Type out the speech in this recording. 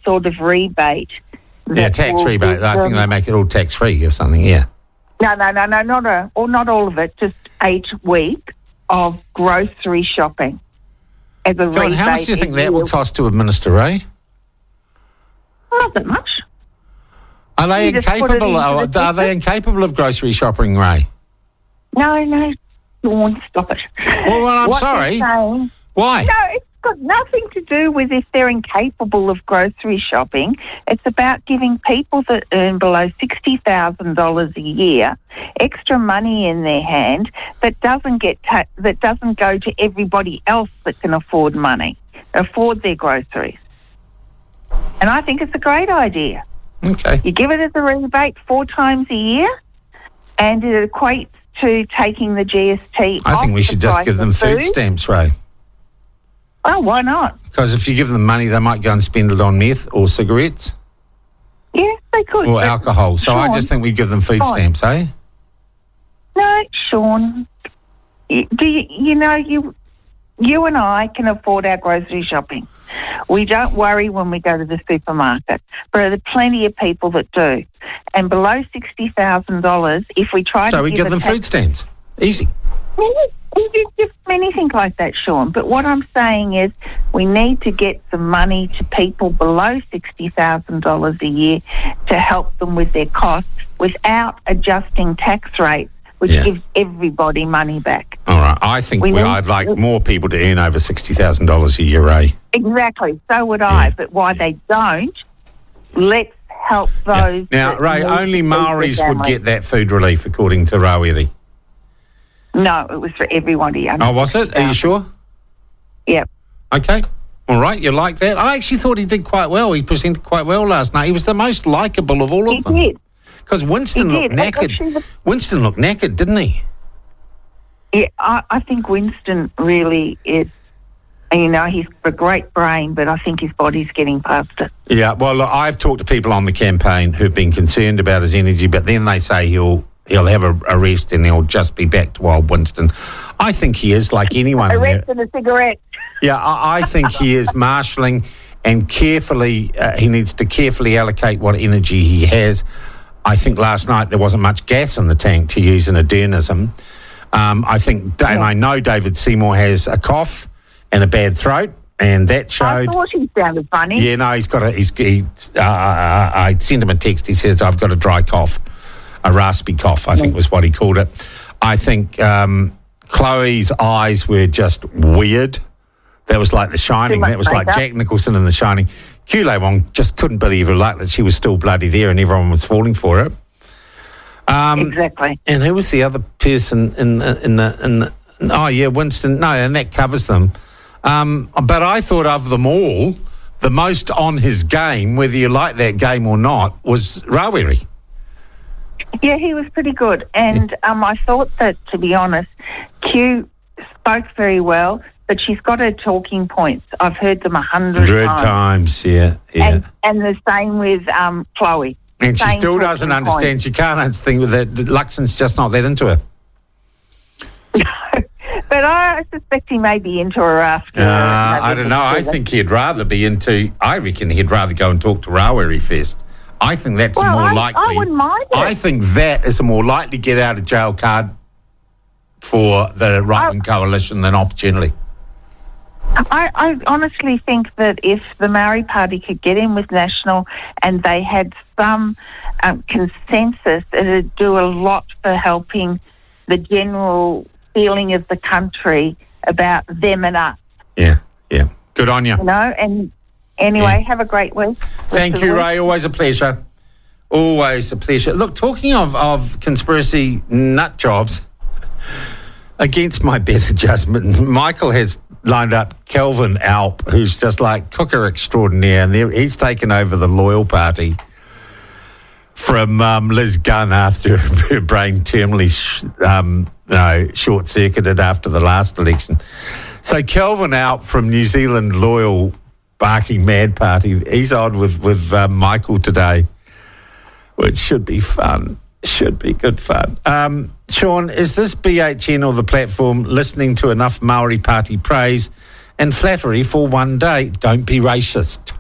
sort of rebate. Yeah, tax rebate. I think they make it all tax-free or something, yeah. No, not all of it, just 8 weeks of grocery shopping as a rebate. How much do you think that would cost to administer, Ray? Not that much. Are they incapable of grocery shopping, Ray? No, Dawn, stop it. Well, I'm sorry. Why? No, it's got nothing to do with if they're incapable of grocery shopping. It's about giving people that earn below $60,000 a year extra money in their hand that doesn't go to everybody else that can afford their groceries. And I think it's a great idea. Okay. You give it as a rebate 4 times a year, and it equates to taking the GST I think we should just give them food stamps, Ray. Oh, why not? Because if you give them money, they might go and spend it on meth or cigarettes. Yeah, they could. Or alcohol. So Sean, I just think we give them food stamps, eh? No, Sean. You and I can afford our grocery shopping. We don't worry when we go to the supermarket. But there are plenty of people that do. And below $60,000, if we try to... So we give them food stamps. Easy. We give anything like that, Sean. But what I'm saying is we need to get some money to people below $60,000 a year to help them with their costs without adjusting tax rates, which gives everybody money back. All right. I think I'd like more people to earn over $60,000 a year, Ray. Exactly. So would I. But why they don't, let's help those. Now, Ray, only Maoris would get that food relief, according to Rawiri. No, it was for everybody. Oh, was it? Are you sure? Yep. Okay. All right. You like that? I actually thought he did quite well. He presented quite well last night. He was the most likeable of all of them. He did. Because Winston looked knackered. Winston looked knackered, didn't he? Yeah, I think Winston really is, he's got a great brain, but I think his body's getting past it. Yeah, well, look, I've talked to people on the campaign who've been concerned about his energy, but then they say he'll have a rest and he'll just be back to old Winston. I think he is like anyone. A rest and a cigarette. Yeah, I think he is marshalling and carefully, he needs to carefully allocate what energy he has. I think last night there wasn't much gas in the tank, to use an Adernism. I think, and I know David Seymour has a cough and a bad throat, and that showed. I thought he sounded funny. Yeah, no, I sent him a text. He says, I've got a dry cough, a raspy cough, I think was what he called it. I think Chloe's eyes were just weird. That was like The Shining. That was like Jack Nicholson in The Shining. Kule Wong just couldn't believe her luck that she was still bloody there and everyone was falling for it. Exactly. And who was the other person in the Winston. No, and that covers them. But I thought of them all, the most on his game, whether you like that game or not, was Rawiri. Yeah, he was pretty good. And I thought that, to be honest, Q spoke very well, but she's got her talking points. I've heard them 100 times. Yeah. And the same with Chloe. And she still doesn't understand. She can't understand that Luxon's just not that into her. But I suspect he may be into her after. I don't know. I reckon he'd rather go and talk to Rawiri first. I think that's more likely. I wouldn't mind it. I think that is a more likely get out of jail card for the right-wing coalition than opportunity. I honestly think that if the Maori Party could get in with National and they had some consensus, it would do a lot for helping the general feeling of the country about them and us. Yeah. Good on you. And anyway, have a great week. Thank you, Ray. Always a pleasure. Always a pleasure. Look, talking of conspiracy nut jobs, against my better judgment, Michael has lined up Kelvin Alp, who's just like cooker extraordinaire, and he's taken over the Loyal Party from Liz Gunn after her brain terminally short-circuited after the last election. So Kelvin Alp from New Zealand Loyal Barking Mad Party, he's on with Michael today, which should be fun. Should be good fun. Sean, is this BHN or the platform listening to enough Maori Party praise and flattery for one day? Don't be racist.